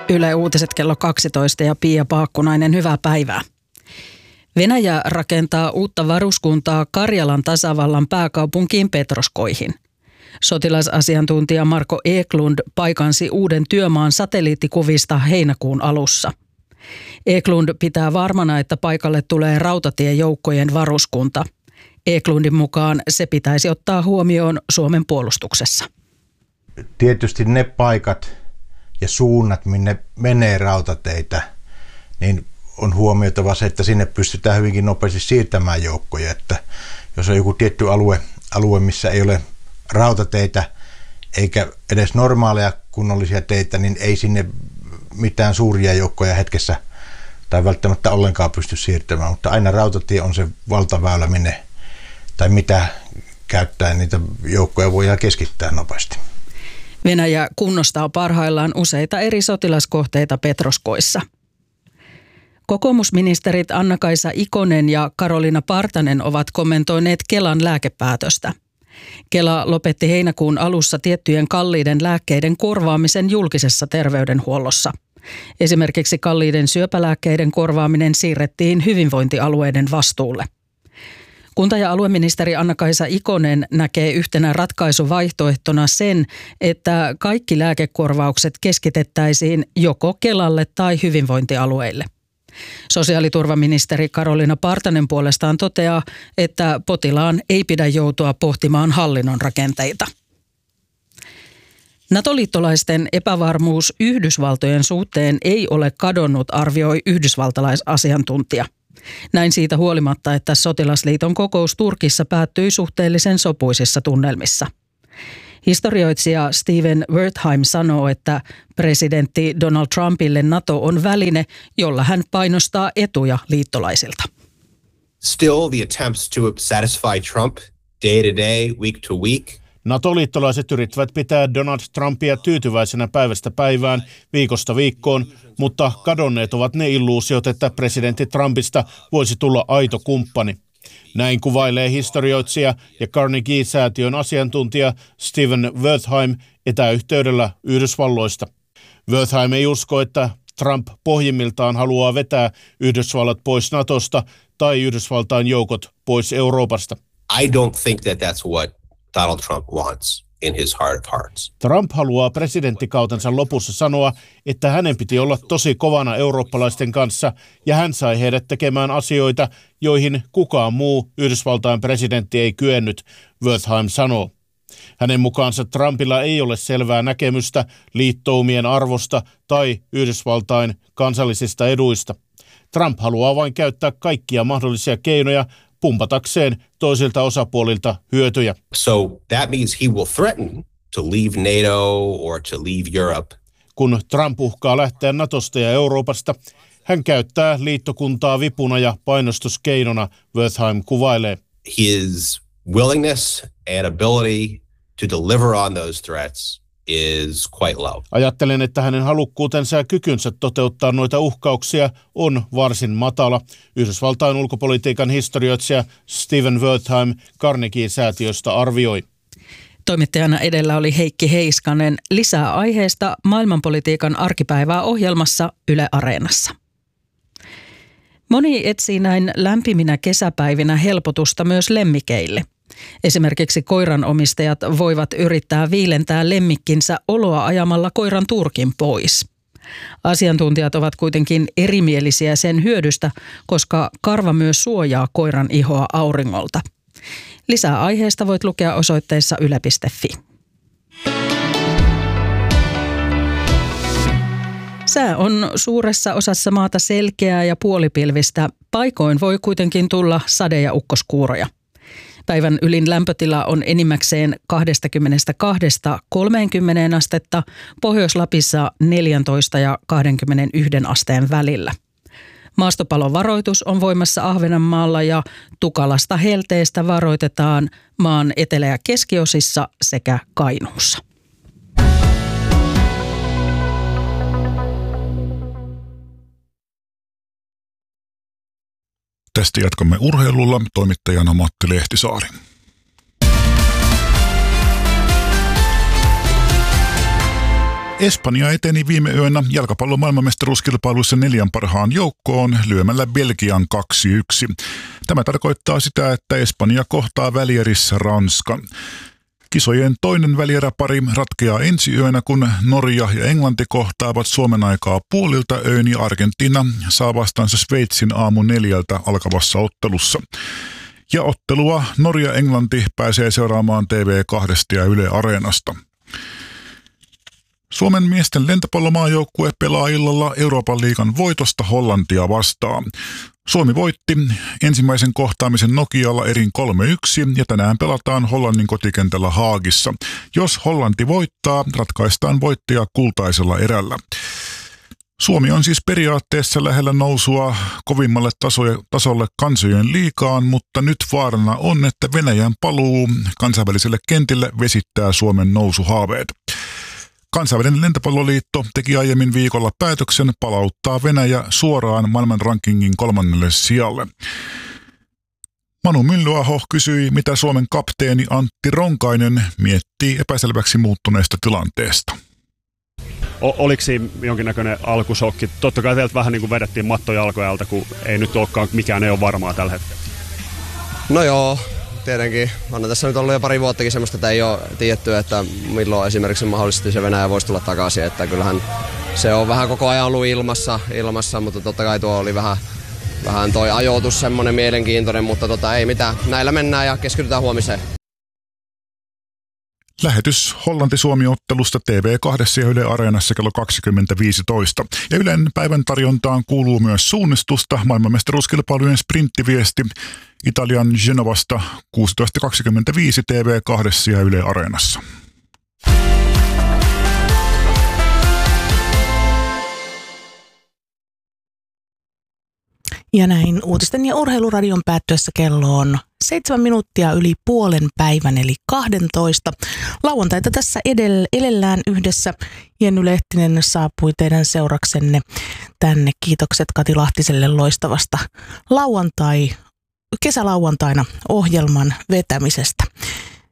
Yle Uutiset kello 12 ja Pia Paakkunainen, hyvää päivää. Venäjä rakentaa uutta varuskuntaa Karjalan tasavallan pääkaupunkiin Petroskoihin. Sotilasasiantuntija Marko Eklund paikansi uuden työmaan satelliittikuvista heinäkuun alussa. Eklund pitää varmana, että paikalle tulee rautatiejoukkojen varuskunta. Eklundin mukaan se pitäisi ottaa huomioon Suomen puolustuksessa. Tietysti ne paikat ja suunnat, minne menee rautateitä, niin on huomioitava se, että sinne pystytään hyvinkin nopeasti siirtämään joukkoja. Että jos on joku tietty alue, missä ei ole rautateitä eikä edes normaaleja kunnollisia teitä, niin ei sinne mitään suuria joukkoja hetkessä tai välttämättä ollenkaan pysty siirtämään. Mutta aina rautatie on se valtaväylä, minne tai mitä käyttää, niitä joukkoja voidaan keskittää nopeasti. Venäjä kunnostaa parhaillaan useita eri sotilaskohteita Petroskoissa. Kokoomusministerit Anna-Kaisa Ikonen ja Karoliina Partanen ovat kommentoineet Kelan lääkepäätöstä. Kela lopetti heinäkuun alussa tiettyjen kalliiden lääkkeiden korvaamisen julkisessa terveydenhuollossa. Esimerkiksi kalliiden syöpälääkkeiden korvaaminen siirrettiin hyvinvointialueiden vastuulle. Kunta- ja alueministeri Anna-Kaisa Ikonen näkee yhtenä ratkaisuvaihtoehtona sen, että kaikki lääkekorvaukset keskitettäisiin joko Kelalle tai hyvinvointialueille. Sosiaaliturvaministeri Karoliina Partanen puolestaan toteaa, että potilaan ei pidä joutua pohtimaan hallinnon rakenteita. NATO-liittolaisten epävarmuus Yhdysvaltojen suhteen ei ole kadonnut, arvioi yhdysvaltalaisasiantuntija. Näin siitä huolimatta, että sotilasliiton kokous Turkissa päättyi suhteellisen sopuisissa tunnelmissa. Historioitsija Steven Wertheim sanoo, että presidentti Donald Trumpille NATO on väline, jolla hän painostaa etuja liittolaisilta. Still the attempts to satisfy Trump day to day, week to week. NATO-liittolaiset yrittävät pitää Donald Trumpia tyytyväisenä päivästä päivään, viikosta viikkoon, mutta kadonneet ovat ne illuusiot, että presidentti Trumpista voisi tulla aito kumppani. Näin kuvailee historioitsija ja Carnegie-säätiön asiantuntija Steven Wertheim etäyhteydellä Yhdysvalloista. Wertheim ei usko, että Trump pohjimmiltaan haluaa vetää Yhdysvallat pois NATOsta tai Yhdysvaltain joukot pois Euroopasta. I don't think that that's what Donald Trump wants in his heart of hearts. Trump haluaa presidenttikautensa lopussa sanoa, että hänen piti olla tosi kovana eurooppalaisten kanssa ja hän sai heidät tekemään asioita, joihin kukaan muu Yhdysvaltain presidentti ei kyennyt, Wertheim sanoo. Hänen mukaansa Trumpilla ei ole selvää näkemystä liittoumien arvosta tai Yhdysvaltain kansallisista eduista. Trump haluaa vain käyttää kaikkia mahdollisia keinoja pumpatakseen toisilta osapuolilta hyötyjä. So that means he will threaten to leave NATO or to leave Europe. Kun Trump uhkaa lähteä NATOsta ja Euroopasta, hän käyttää liittokuntaa vipuna ja painostuskeinona, Wertheim kuvailee. His willingness and ability to deliver on those threats is quite low. Ajattelen, että hänen halukkuutensa ja kykynsä toteuttaa noita uhkauksia on varsin matala, Yhdysvaltain ulkopolitiikan historioitsija Steven Wertheim Carnegie-säätiöstä arvioi. Toimittajana edellä oli Heikki Heiskanen. Lisää aiheesta maailmanpolitiikan arkipäivää ohjelmassa Yle Areenassa. Moni etsii näin lämpiminä kesäpäivinä helpotusta myös lemmikeille. Esimerkiksi koiranomistajat voivat yrittää viilentää lemmikkinsä oloa ajamalla koiran turkin pois. Asiantuntijat ovat kuitenkin erimielisiä sen hyödystä, koska karva myös suojaa koiran ihoa auringolta. Lisää aiheesta voit lukea osoitteessa yle.fi. Sää on suuressa osassa maata selkeää ja puolipilvistä. Paikoin voi kuitenkin tulla sade- ja ukkoskuuroja. Päivän ylin lämpötila on enimmäkseen 22–30 astetta, Pohjois-Lapissa 14 ja 21 asteen välillä. Maastopalovaroitus on voimassa Ahvenanmaalla ja tukalasta helteestä varoitetaan maan etelä- ja keskiosissa sekä Kainuussa. Tästä jatkamme urheilulla, toimittajana Matti Lehtisaari. Espanja eteni viime yönä jalkapallon maailmanmestaruuskilpailuissa 4 parhaan joukkoon lyömällä Belgian 2-1. Tämä tarkoittaa sitä, että Espanja kohtaa välierissä Ranskan. Kisojen toinen välieräpari ratkeaa ensi yönä, kun Norja ja Englanti kohtaavat Suomen aikaa puolilta öin ja Argentiina saa vastaansa Sveitsin aamu 4 alkavassa ottelussa. Ja ottelua Norja-Englanti pääsee seuraamaan TV2 ja Yle Areenasta. Suomen miesten lentopallomaajoukkue pelaa illalla Euroopan liigan voitosta Hollantia vastaan. Suomi voitti ensimmäisen kohtaamisen Nokialla erin 3-1 ja tänään pelataan Hollannin kotikentällä Haagissa. Jos Hollanti voittaa, ratkaistaan voittaja kultaisella erällä. Suomi on siis periaatteessa lähellä nousua kovimmalle tasolle kansojen liigaan, mutta nyt vaarana on, että Venäjän paluu kansainväliselle kentille vesittää Suomen nousuhaaveet. Kansainvälinen lentopalloliitto teki aiemmin viikolla päätöksen palauttaa Venäjä suoraan maailman rankingin 3. sijalle. Manu Myllyaho kysyi, mitä Suomen kapteeni Antti Ronkainen miettii epäselväksi muuttuneesta tilanteesta. Oliko siinä jonkinnäköinen alkusokki? Totta kai teiltä vähän niin kuin vedettiin matto jalkojalta, kun ei nyt olekaan, mikään ei ole varmaa tällä hetkellä. No joo, tietenkin. On tässä nyt ollut jo pari vuottakin semmoista, että ei ole tiedetty, että milloin esimerkiksi mahdollisesti se Venäjä voisi tulla takaisin. Että kyllähän se on vähän koko ajan ollut ilmassa, mutta totta kai tuo oli vähän toi ajoitus semmoinen mielenkiintoinen, mutta ei mitään. Näillä mennään ja keskitytään huomiseen. Lähetys Hollanti-Suomi-ottelusta TV2 ja Yle Areenassa kello 20.15. Ja Ylen päivän tarjontaan kuuluu myös suunnistusta, maailmanmestaruuskilpailujen sprinttiviesti Italian Genovasta 16.25 TV2 ja Yle Areenassa. Ja näin uutisten ja urheiluradion päättyessä kello on 7 minuuttia yli puolen päivän eli 12. Lauantaita tässä elellään yhdessä. Jenny Lehtinen saapui teidän seuraksenne tänne. Kiitokset Kati Lahtiselle loistavasta kesälauantaina ohjelman vetämisestä.